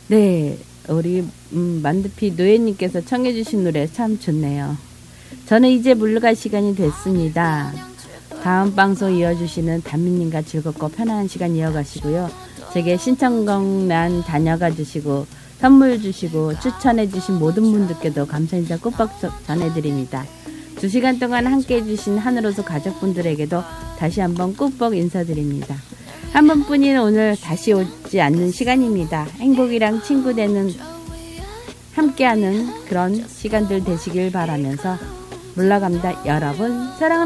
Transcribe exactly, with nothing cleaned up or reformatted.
네, 우리 음, 만두피 노예님께서 청해 주신 노래 참 좋네요. 저는 이제 물러갈 시간이 됐습니다. 다음 방송 이어주시는 담미님과 즐겁고 편안한 시간 이어가시고요. 제게 신청곡란 다녀가 주시고 선물 주시고 추천해 주신 모든 분들께도 감사 인사 꼭꼭 전해드립니다. 두 시간 동안 함께 해주신 하늘호수 가족분들에게도 다시 한번 꼭꼭 인사드립니다. 한 번뿐인 오늘 다시 오지 않는 시간입니다. 행복이랑 친구 되는 함께하는 그런 시간들 되시길 바라면서 물러갑니다. 여러분 사랑합니다.